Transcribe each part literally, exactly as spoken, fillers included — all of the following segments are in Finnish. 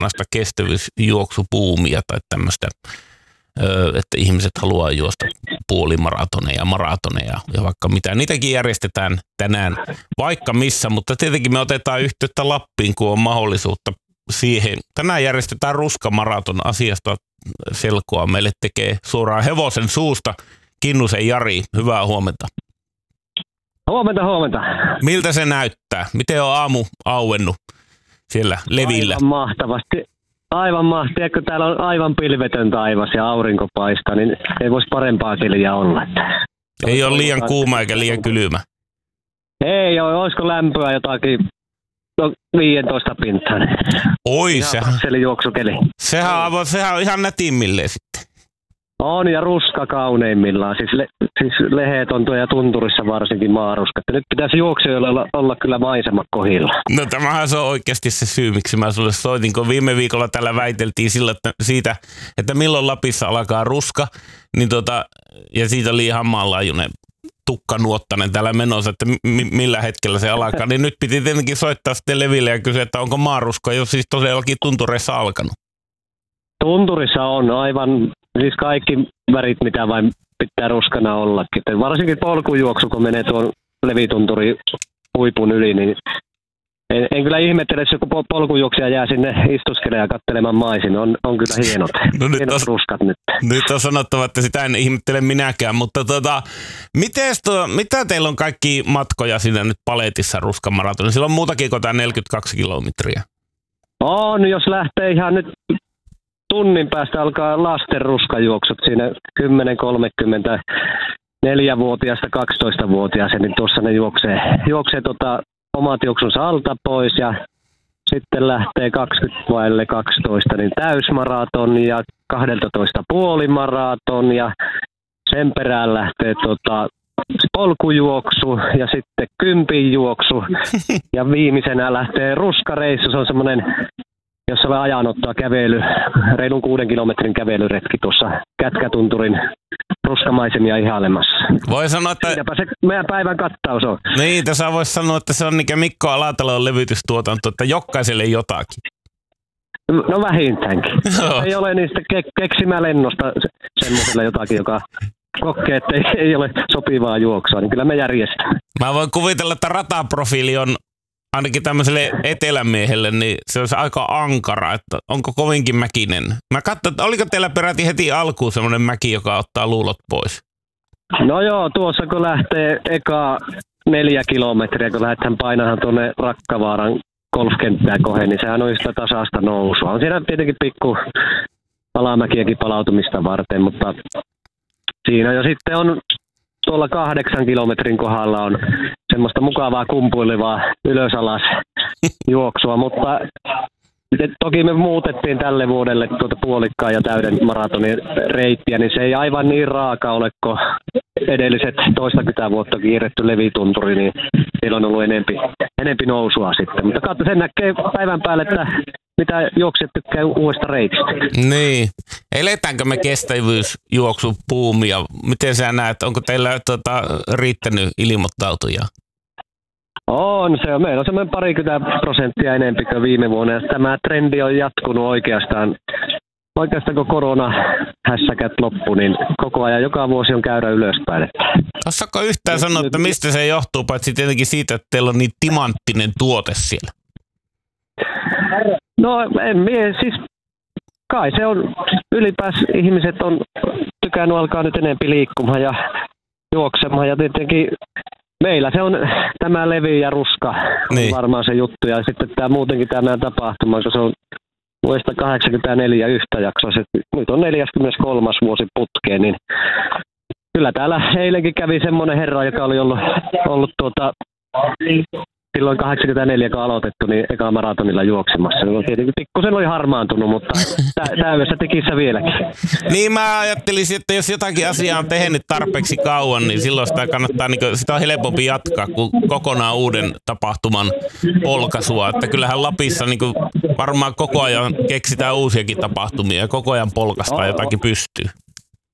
kestävyysjuoksupuumia tai tämmöistä, että ihmiset haluaa juosta puolimaratoneja ja maratoneja ja vaikka mitä. Niitäkin järjestetään tänään vaikka missä, mutta tietenkin me otetaan yhteyttä Lappiin, kun on mahdollisuutta siihen. Tänään järjestetään ruskamaraton, asiasta selkoa meille tekee suoraan hevosen suusta Kinnusen Jari. Hyvää huomenta. Huomenta, huomenta. Miltä se näyttää? Miten on aamu auennut siellä levillä? Aivan mahtavasti. Aivan mahtavasti. Kun täällä on aivan pilvetön taivas ja aurinko paistaa, niin ei voisi parempaa keliä olla. Ei ole liian kuuma eikä liian kylmä. Ei ole. Olisiko lämpöä jotakin no, viisitoista pintaan. Oi, sehän, sehän, on, sehän on ihan nätimmilleen sitten. On ja ruska kauneimmillaan. Siis, le, siis lehet on tuo ja tunturissa varsinkin maaruska. Nyt pitäisi juoksijoilla olla, olla kyllä maisemat kohilla. No tämähän se on oikeasti se syy, miksi mä sulle soitin, kun viime viikolla täällä väiteltiin sillä, että siitä, että milloin Lapissa alkaa ruska, niin tota, ja siitä oli ihan maanlaajuinen tukkanuottainen täällä menossa, että m- millä hetkellä se alkaa. Niin nyt piti tietenkin soittaa sitten Leville ja kysyä, että onko maaruska jo siis todellakin tuntureissa alkanut. Tunturissa on aivan, siis kaikki värit, mitä vain pitää ruskana ollakin. Varsinkin polkujuoksu, kun menee tuon Levitunturi huipun yli, niin en, en kyllä ihmettele, jos joku polkujuoksija jää sinne istuskelemaan ja katselemaan maisin. On, on kyllä hienot, no nyt hienot on, ruskat nyt. Nyt on sanottava, että sitä en ihmettele minäkään, mutta tota, tuo, mitä teillä on kaikki matkoja siinä nyt paletissa ruskamaratonissa? Sillä on muutakin kuin tämä neljäkymmentäkaksi kilometriä. On, jos lähtee ihan nyt tunnin päästä alkaa lasten ruskajuoksut siinä kymmenen kolmekymmentä neljävuotiaasta kaksitoistavuotiaaseen, niin tuossa ne juoksee, juoksee tota, omat juoksunsa alta pois ja sitten lähtee kaksikymmentä vaille kaksitoista niin täysmaraton ja kaksitoista puolimaraton ja sen perään lähtee tota, polkujuoksu ja sitten kympin juoksu ja viimeisenä lähtee ruskareissu, se on semmoinen jossa olen ajanottoa kävely, reilun kuuden kilometrin kävelyretki tuossa Kätkätunturin ruskamaisemia ihailemassa. Voi sanoa, että siinäpä se meidän päivän kattaus on. Niin, tässä voisi sanoa, että se on niin kuin Mikko Alatalon levytystuotanto, että jokaiselle jotakin. No vähintäänkin. No. Ei ole niistä ke- keksimää lennosta semmoisella jotakin, joka kokee, että ei, ei ole sopivaa juoksua, niin kyllä me järjestämme. Mä voin kuvitella, että rataprofiili on ainakin tämmöiselle etelämiehelle, niin se olisi aika ankara, että onko kovinkin mäkinen. Mä katsoin, että oliko teillä peräti heti alkuun semmoinen mäki, joka ottaa luulot pois? No joo, tuossa kun lähtee eka neljä kilometriä, kun lähdetään painamaan tuonne Rakkavaaran golfkenttää kohden, niin sehän on sitä tasaista nousua. On siinä tietenkin pikku alamäkiäkin palautumista varten, mutta siinä jo sitten on tuolla kahdeksan kilometrin kohdalla on semmoista mukavaa kumpuilevaa ylös-alas juoksua, mutta toki me muutettiin tälle vuodelle tuota puolikkaan ja täyden maratonin reittiä, niin se ei aivan niin raaka ole, kun edelliset toistakymmentä vuotta kiirretty Levitunturi, niin siellä on ollut enempi, enempi nousua sitten. Mutta katso, sen näkee päivän päälle, että mitä juoksijat tykkää uudesta reitistä. Niin. Eletäänkö me kestävyysjuoksupuumia? Miten sä näet? Onko teillä tota, riittänyt ilmoittautuja? On se. On. Meillä on semmoinen parikymmentä prosenttia enemmän kuin viime vuonna. Ja tämä trendi on jatkunut oikeastaan. Oikeastaan kun koronahässäkät loppu, niin koko ajan joka vuosi on käydä ylöspäin. Osaatko yhtään nyt, sanoa, että mistä se johtuu, paitsi tietenkin siitä, että teillä on niin timanttinen tuote siellä? No en mie, siis kai se on ylipäänsä ihmiset on tykännyt alkaa nyt enemmän liikkumaan ja juoksemaan ja tietenkin meillä se on tämä levy ja ruska niin. Varmaan se juttu ja sitten tämä muutenkin tämä tapahtuma, kun se on vuodesta kahdeksankymmentäneljä yhtä jaksoa, se nyt on neljäskymmeneskolmas vuosi putkeen, niin kyllä täällä eilenkin kävi semmoinen herra, joka oli ollut, ollut tuota silloin kahdeksankymmentäneljä, kun aloitettu, niin eka maratonilla juoksemassa. No, tietenkin pikkusen oli harmaantunut, mutta täydessä tekissä vieläkin. Niin mä ajattelisin, että jos jotakin asiaa on tehnyt tarpeeksi kauan, niin silloin sitä kannattaa, niin sitä on helpompi jatkaa kuin kokonaan uuden tapahtuman polkaisua. Että kyllähän Lapissa niin varmaan koko ajan keksitään uusiakin tapahtumia ja koko ajan polkaistaan jotakin pystyy.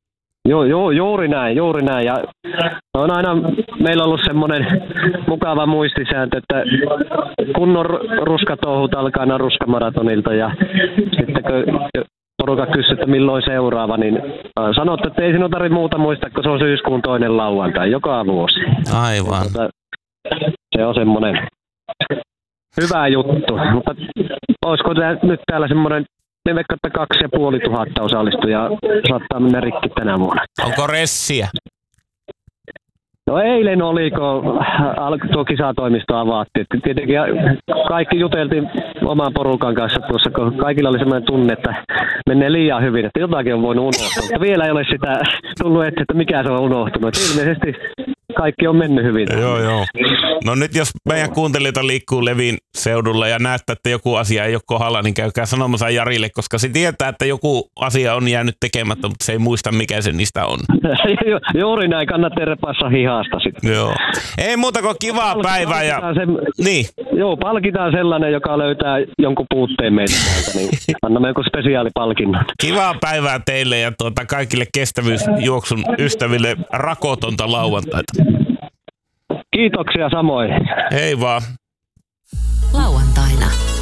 Joo, joo, juuri näin, juuri näin. Ja on aina meillä ollut semmoinen mukava muistisääntö, että kunnon ruskatouhut alkaa aina ruskamaratonilta ja sitten kun porukka kysyy, että milloin seuraava, niin sanottu, että ei sinun tarvitse muuta muistaa, kun se on syyskuun toinen lauantai joka vuosi. Aivan. Mutta se on semmoinen hyvä juttu, mutta olisiko nyt täällä semmoinen ne vaikka kaksi ja puoli tuhatta osallistujaa saattaa mennä rikki tänä vuonna. Onko ressiä? No eilen oli, kun tuo kisatoimisto avattiin. Tietenkin kaikki juteltiin oman porukan kanssa tuossa, kun kaikilla oli sellainen tunne, että menee liian hyvin, että jotakin on voinut unohtua. Mutta vielä ei ole sitä tullut eteen, että mikä se on unohtunut. Ilmeisesti kaikki on mennyt hyvin. Joo, joo. No nyt jos meidän kuuntelijoita liikkuu Levin seudulla ja näyttää, että joku asia ei ole kohdalla, niin käykää sanomassa Jarille, koska se tietää, että joku asia on jäänyt tekemättä, mutta se ei muista, mikä se niistä on. Juuri näin, kannattaa repassa hihasta sitten. Joo. Ei muuta kuin kivaa päivää. Ja... Se, niin. Joo, palkitaan sellainen, joka löytää jonkun puutteen meitä täältä, niin annamme joku spesiaalipalkinnon. Kivaa päivää teille ja tuota, kaikille kestävyysjuoksun ystäville rakotonta lauantaita. Kiitoksia samoin. Hei vaan. Lauantaina.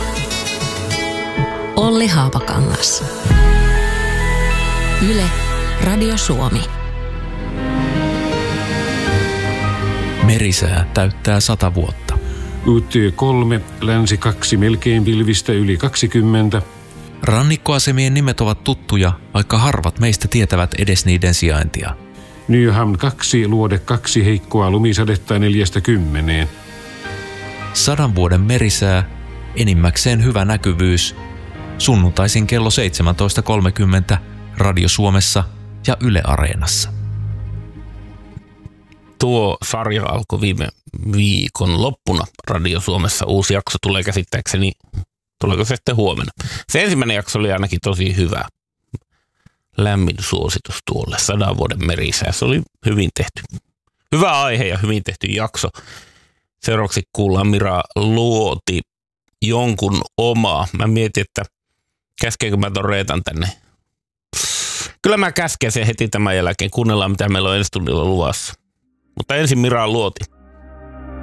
Olli Haapakangas. Yle, Radio Suomi. Merisää täyttää sata vuotta. U T kolme, länsi kaksi, melkein pilvistä yli kaksikymmentä. Rannikkoasemien nimet ovat tuttuja, vaikka harvat meistä tietävät edes niiden sijaintia. Nyham kaksi, luode kaksi, heikkoa lumisadetta neljästä kymmeneen. Sadan vuoden merisää, enimmäkseen hyvä näkyvyys. Sunnuntaisin kello seitsemäntoista kolmekymmentä Radio Suomessa ja Yle Areenassa. Tuo sarja alkoi viime viikon loppuna Radio Suomessa. Uusi jakso tulee käsittääkseni, tuleeko se sitten huomenna. Se ensimmäinen jakso oli ainakin tosi hyvä. Lämmin suositus tuolle sadan vuoden merisää. Se oli hyvin tehty. Hyvä aihe ja hyvin tehty jakso. Seuraavaksi kuullaan Mira Luoti jonkun omaa. Mä mietin, että käskeekö mä ton Reetan tänne. Kyllä mä käsken sen heti tämän jälkeen. Kuunnellaan mitä meillä on ensi tunnilla luvassa. Mutta ensin Mira Luoti.